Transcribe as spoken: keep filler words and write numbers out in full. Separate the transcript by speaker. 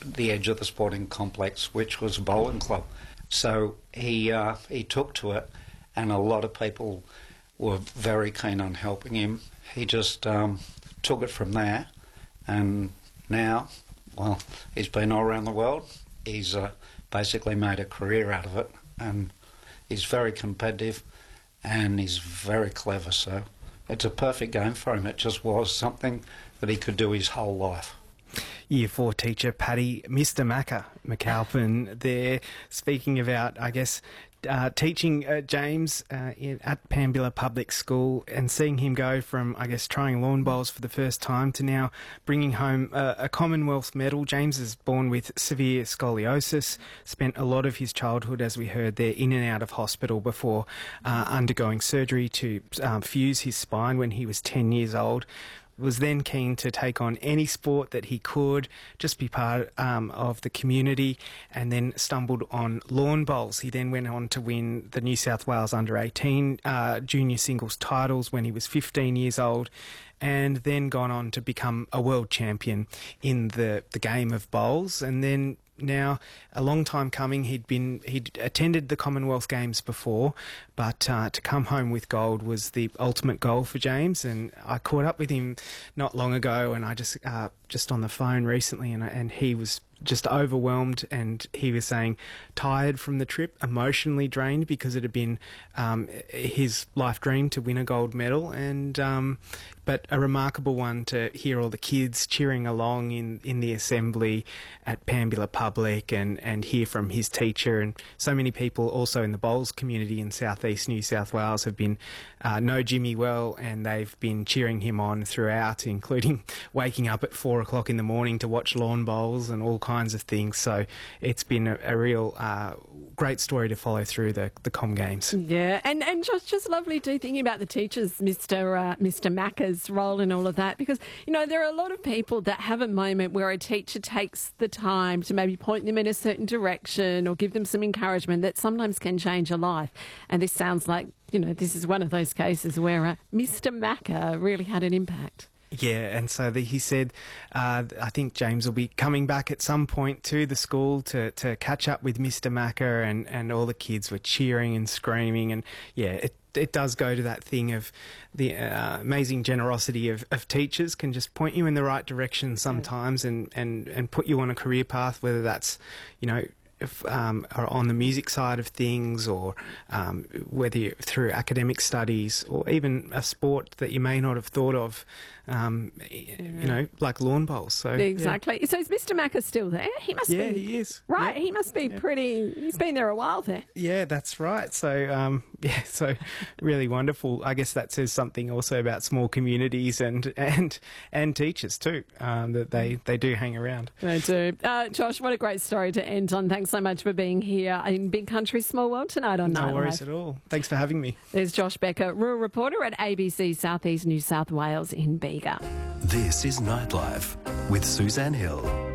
Speaker 1: the edge of the sporting complex, which was a bowling club. So he uh, he took to it, and a lot of people were very keen on helping him. He just um, took it from there, and now, well, he's been all around the world. He's uh, basically made a career out of it, and he's very competitive, and he's very clever, so it's a perfect game for him. It just was something that he could do his whole life.
Speaker 2: Year four teacher Paddy, Mister Macca McAlpin there, speaking about, I guess, uh, teaching uh, James uh, in, at Pambilla Public School, and seeing him go from, I guess, trying lawn bowls for the first time to now bringing home uh, a Commonwealth medal. James is born with severe scoliosis, spent a lot of his childhood, as we heard there, in and out of hospital before uh, undergoing surgery to um, fuse his spine when he was ten years old. Was then keen to take on any sport that he could, just be part um, of the community, and then stumbled on lawn bowls. He then went on to win the New South Wales under eighteen uh, junior singles titles when he was fifteen years old, and then gone on to become a world champion in the, the game of bowls. And then now, a long time coming, he'd been he'd attended the Commonwealth Games before, but uh, to come home with gold was the ultimate goal for James. And I caught up with him not long ago, and I just uh, just on the phone recently, and and he was just overwhelmed, and he was saying tired from the trip, emotionally drained, because it had been um, his life dream to win a gold medal, and um, but a remarkable one to hear all the kids cheering along in, in the assembly at Pambilla Public, and, and hear from his teacher. And so many people also in the bowls community in southeast New South Wales have been uh, know Jimmy well, and they've been cheering him on throughout, including waking up at four o'clock in the morning to watch lawn bowls and all kinds of things. So it's been a, a real uh, great story to follow through the, the Com Games.
Speaker 3: Yeah, and, and just, just lovely too, thinking about the teachers, Mister Uh, Mister Macca's role in all of that, because, you know, there are a lot of people that have a moment where a teacher takes the time to maybe point them in a certain direction or give them some encouragement that sometimes can change a life. And this sounds like, you know, this is one of those cases where uh, Mister Macca really had an impact.
Speaker 2: Yeah, and so the, he said, uh, I think James will be coming back at some point to the school to, to catch up with Mister Macca, and, and all the kids were cheering and screaming. And yeah, it, it does go to that thing of the uh, amazing generosity of, of teachers can just point you in the right direction sometimes, and, and, and put you on a career path, whether that's, you know, If, um, are on the music side of things, or um, whether you're through academic studies, or even a sport that you may not have thought of, um, you know, like lawn bowls. So
Speaker 3: exactly.
Speaker 2: Yeah.
Speaker 3: So is Mister Macca still there? He must
Speaker 2: yeah,
Speaker 3: be.
Speaker 2: Yeah, he is.
Speaker 3: Right,
Speaker 2: yeah.
Speaker 3: he must be
Speaker 2: yeah.
Speaker 3: pretty. He's been there a while there.
Speaker 2: Yeah, that's right. So um, yeah, so really wonderful. I guess that says something also about small communities and and and teachers too, um, that they they do hang around.
Speaker 3: They do. Uh, Josh, what a great story to end on. Thanks so much for being here in Big Country Small World tonight on Nightlife.
Speaker 2: No worries at all. Thanks for having me.
Speaker 3: There's Josh Becker, rural reporter at A B C Southeast New South Wales in Bega.
Speaker 4: This is Nightlife with Suzanne Hill.